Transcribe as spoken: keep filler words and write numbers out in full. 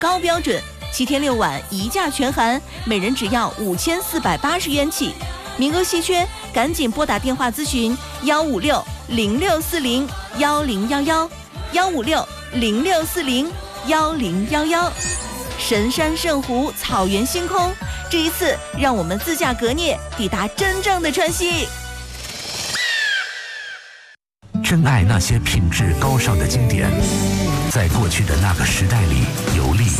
高标准，七天六晚一价全含，每人只要五千四百八十元起，名额稀缺，赶紧拨打电话咨询幺五六零六四零幺零幺幺幺五六零六四零幺零幺幺。神山圣湖，草原星空，这一次让我们自驾革聂，抵达真正的川西。 珍爱那些品质高尚的经典，在过去的那个时代里游历。